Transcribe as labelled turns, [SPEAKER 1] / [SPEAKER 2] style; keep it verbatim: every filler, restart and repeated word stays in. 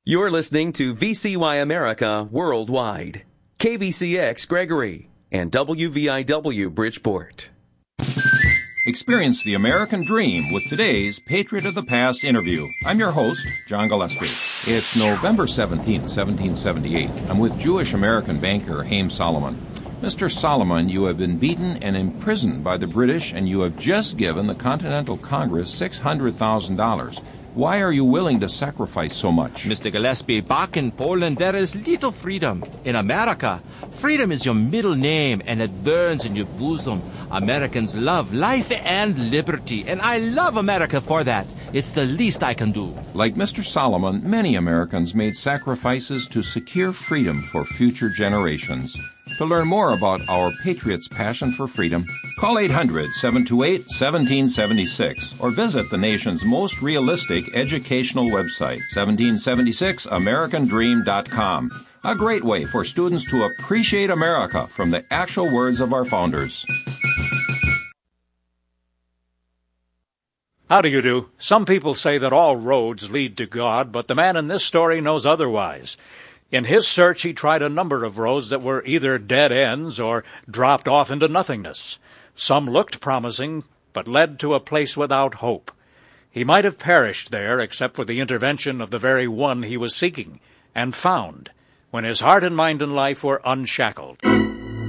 [SPEAKER 1] You're listening to V C Y America Worldwide, K V C X Gregory, and W V I W Bridgeport.
[SPEAKER 2] Experience the American dream with today's Patriot of the Past interview. I'm your host, John Gillespie. It's November seventeenth, seventeen seventy-eight. I'm with Jewish-American banker Haym Salomon. Mister Salomon, you have been beaten and imprisoned by the British, and you have just given the Continental Congress six hundred thousand dollars. Why are you willing to sacrifice so much?
[SPEAKER 3] Mister Gillespie, back in Poland, there is little freedom. In America, freedom is your middle name, and it burns in your bosom. Americans love life and liberty, and I love America for that. It's the least I can do.
[SPEAKER 2] Like Mister Salomon, many Americans made sacrifices to secure freedom for future generations. To learn more about our Patriots' passion for freedom, call eight hundred, seven two eight, one seven seven six or visit the nation's most realistic educational website, seventeen seventy-six american dream dot com. A great way for students to appreciate America from the actual words of our founders.
[SPEAKER 4] How do you do? Some people say that all roads lead to God, but the man in this story knows otherwise. In his search, he tried a number of roads that were either dead ends or dropped off into nothingness. Some looked promising, but led to a place without hope. He might have perished there except for the intervention of the very one he was seeking, and found, when his heart and mind and life were unshackled.